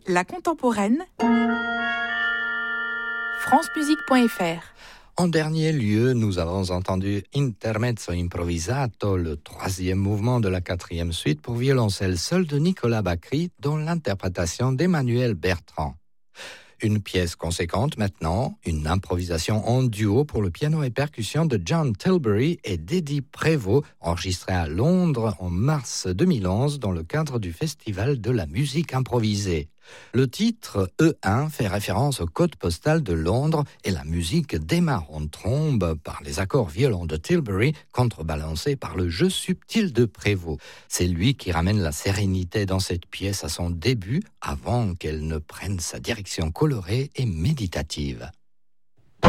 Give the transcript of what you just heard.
La contemporaine, francemusique.fr. En dernier lieu, nous avons entendu Intermezzo Improvisato, le troisième mouvement de la quatrième suite pour violoncelle seul de Nicolas Bacri, dont l'interprétation d'Emmanuel Bertrand. Une pièce conséquente maintenant, une improvisation en duo pour le piano et percussion de John Tilbury et d'Eddie Prévost, enregistrée à Londres en mars 2011 dans le cadre du Festival de la musique improvisée. Le titre E1 fait référence au code postal de Londres et la musique démarre en trombe par les accords violents de Tilbury, contrebalancés par le jeu subtil de Prévost. C'est lui qui ramène la sérénité dans cette pièce à son début, avant qu'elle ne prenne sa direction colorée et méditative.